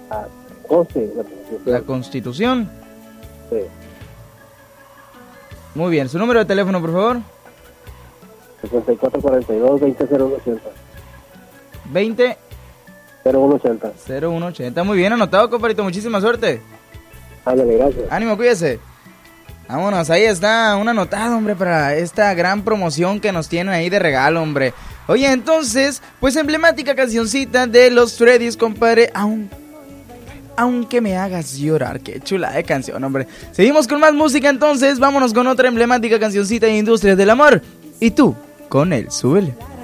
Ah, Consti, La Constitución. Sí. Muy bien, su número de teléfono, por favor. 6442-200180. 20 0180. 0180. Muy bien anotado, compadrito. Muchísima suerte. Ándale, gracias. Ánimo, cuídese. Vámonos, ahí está un anotado, hombre, para esta gran promoción que nos tienen ahí de regalo, hombre. Oye, entonces, pues emblemática cancioncita de los Freddys, compadre. Aunque me hagas llorar. Qué chula de canción, hombre. Seguimos con más música, entonces. Vámonos con otra emblemática cancioncita de Industrias del Amor. Y tú, con él, súbele.